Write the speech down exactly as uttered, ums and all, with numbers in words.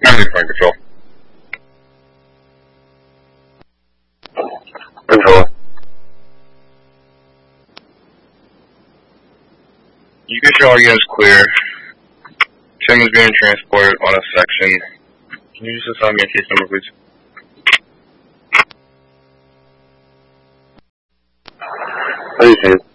Memory point control. Control. You can show all units clear. Cheng is being transported on a section. Can you just assign me a case number, please? What do you think?